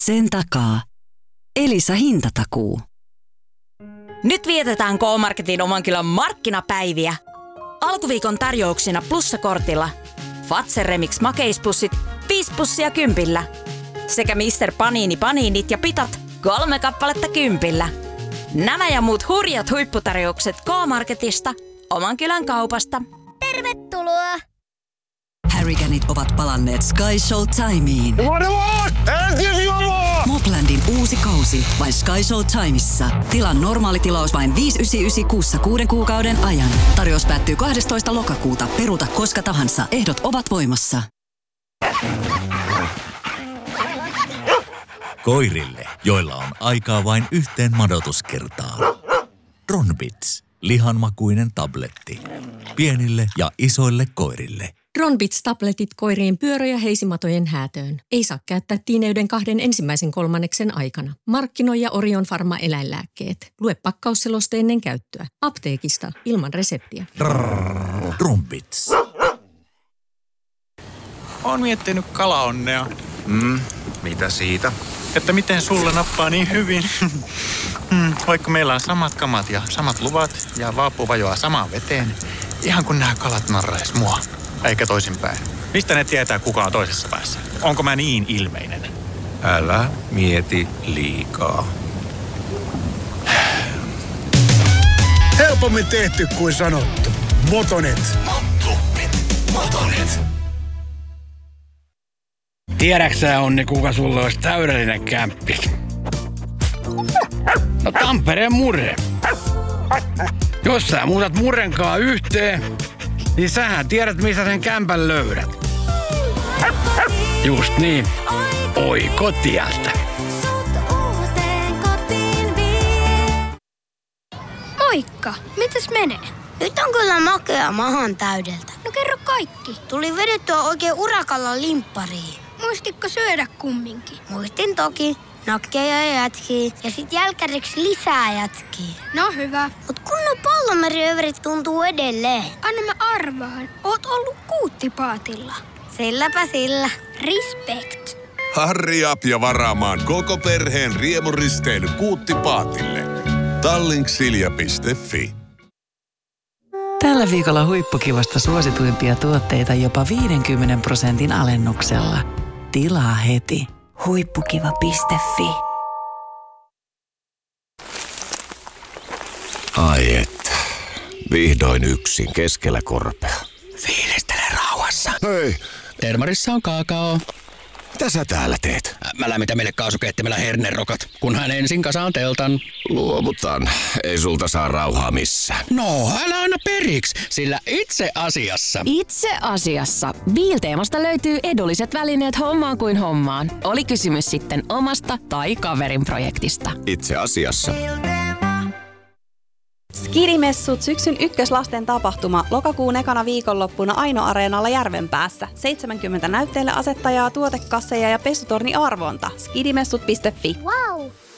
Sen takaa Elisa hintatakuu. Nyt vietetään K-Marketin oman kylän markkinapäiviä. Alkuviikon tarjouksina plussakortilla Fazer Remix makeispussit 5 pussia 10. Sekä Mr. Panini paniinit ja pitat 3 kappaletta 10. Nämä ja muut hurjat huipputarjoukset K-Marketista, oman kylän kaupasta. Tervetuloa! Harrycanit ovat palanneet Sky Showtimeen. Moblandin uusi kausi vain Sky Showtimeissa. Tilaa normaali tilaus vain 5,99 kuussa 6 kuukauden ajan. Tarjous päättyy 12. lokakuuta. Peruuta koska tahansa. Ehdot ovat voimassa. Koirille, joilla on aikaa vain yhteen madotuskertaan. Ronbits, lihanmakuinen tabletti. Pienille ja isoille koirille. Ronbits-tabletit koirien pyörö- ja heisimatojen häätöön. Ei saa käyttää tiineyden 2 ensimmäisen kolmanneksen aikana. Markkinoija Orion Pharma eläinlääkkeet. Lue pakkausseloste ennen käyttöä. Apteekista ilman reseptiä. Ronbits. Oon miettinyt kalaonnea. Mitä siitä? Että miten sulle nappaa niin hyvin. Vaikka meillä on samat kamat ja samat luvat ja vaapu vajoaa samaan veteen. Ihan kun nämä kalat narrais mua. Eikä toisinpäin. Mistä ne tietää, kuka on toisessa päässä? Onko mä niin ilmeinen? Älä mieti liikaa. Helpommin tehty kuin sanottu. Motonet. Motonet. Tiedäksä, Onni, kuka sulle olisi täydellinen kämppis? No Tampereen Murre. Jos sä muutat Murrenkaa yhteen, niin sähän tiedät, missä sen kämpän löydät. Just niin. Oi kotialta. Moikka! Mitäs menee? Nyt on kyllä makea mahan täydeltä. No kerro kaikki. Tuli vedettyä oikein urakalla limppariin. Muistitko syödä kumminkin? Muistin toki. Nakkeja ja jätkiä ja sit jälkäriksi lisää jätkiä. No hyvä. Mut kunnon pallomeriyöverit tuntuu edelleen. Anna mä arvaan. Oot ollut Kuuttipaatilla. Silläpä sillä. Respect. Harri up ja varaamaan koko perheen riemuristeily Kuuttipaatille. Tallinksilja.fi. Tällä viikolla huippukivasta suosituimpia tuotteita jopa 50% alennuksella. Tilaa heti. Huippukiva.fi. Ai että. Vihdoin yksin keskellä korpea. Fiilistele rauhassa. Hei. Termarissa on kaakao. Mitä sä täällä teet? Mä lämmitän meille kaasukeittimellä hernerokat, kunhan ensin kasaan teltan. Luovutan. Ei sulta saa rauhaa missään. No, älä anna periksi, sillä itse asiassa Biilteemasta löytyy edulliset välineet hommaan kuin hommaan. Oli kysymys sitten omasta tai kaverin projektista. Itse asiassa. Skidimessut syksyn ykköslasten tapahtuma lokakuun ekana viikonloppuna Aino-areenalla Järvenpäässä. 70 näytteille asettajaa, tuotekasseja ja pesutorni arvonta. Skidimessut.fi. Wow!